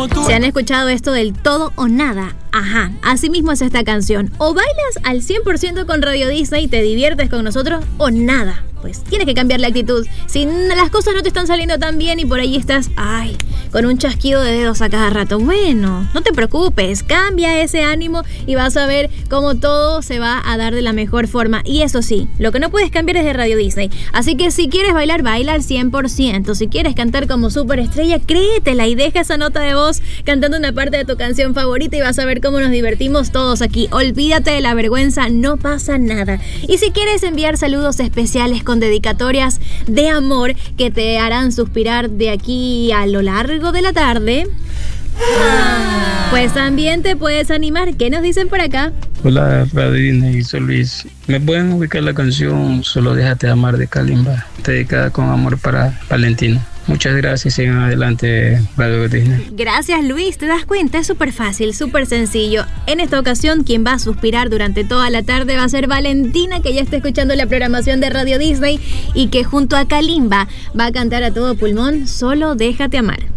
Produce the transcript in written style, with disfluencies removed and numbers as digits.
¿Se han escuchado esto del todo o nada? Ajá, así mismo es esta canción. O bailas al 100% con Radio Disney y te diviertes con nosotros, o nada. Pues tienes que cambiar la actitud. Si las cosas no te están saliendo tan bien y por ahí estás, con un chasquido de dedos a cada rato. Bueno, no te preocupes, cambia ese ánimo y vas a ver cómo todo se va a dar de la mejor forma. Y eso sí, lo que no puedes cambiar es de Radio Disney. Así que si quieres bailar, baila al 100%. Si quieres cantar como superestrella, créetela y deja esa nota de voz cantando una parte de tu canción favorita y vas a ver cómo nos divertimos todos aquí. Olvídate de la vergüenza, no pasa nada. Y si quieres enviar saludos especiales con dedicatorias de amor que te harán suspirar de aquí a lo largo de la tarde, pues también te puedes animar. ¿Qué nos dicen por acá? Hola, Radio Disney, soy Luis. ¿Me pueden ubicar la canción Solo Déjate Amar de Kalimba, dedicada con amor para Valentina? Muchas gracias, sigan adelante, Radio Disney. Gracias, Luis. ¿Te das cuenta? Es súper fácil, súper sencillo. En esta ocasión, quien va a suspirar durante toda la tarde va a ser Valentina, que ya está escuchando la programación de Radio Disney y que junto a Kalimba va a cantar a todo pulmón Solo Déjate Amar.